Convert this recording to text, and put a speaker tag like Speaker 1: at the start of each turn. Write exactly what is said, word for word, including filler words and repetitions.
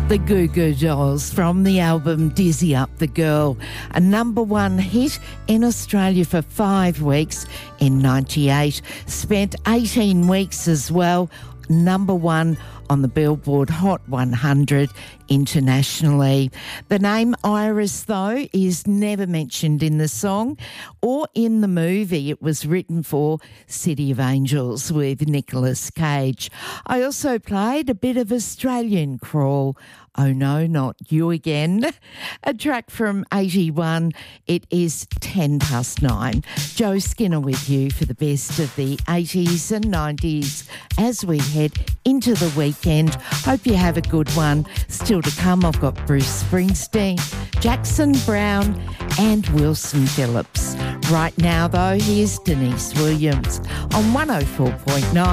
Speaker 1: The Goo Goo Dolls from the album Dizzy Up the Girl, a number one hit in Australia for five weeks in ninety-eight, spent eighteen weeks as well, number one on the Billboard Hot one hundred internationally. The name Iris, though, is never mentioned in the song or in the movie it was written for, City of Angels with Nicolas Cage. I also played a bit of Australian crawl, Oh No, Not You Again, a track from eighty-one. It is ten past nine. Joe Skinner with you for the best of the eighties and nineties as we head into the weekend. Hope you have a good one. Still to come, I've got Bruce Springsteen, Jackson Brown and Wilson Phillips. Right now, though, here's Denise Williams on one oh four point nine.